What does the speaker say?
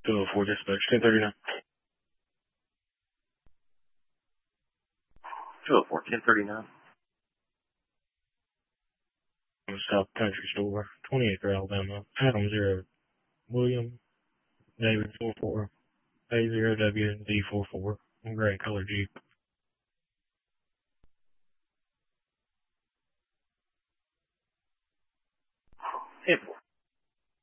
204 dispatch, 1039. 204, 1039. South Country Store, 20 Acre, Alabama. Adam 0, William, David 44, A0W, D44. Gray color Jeep. 10-4.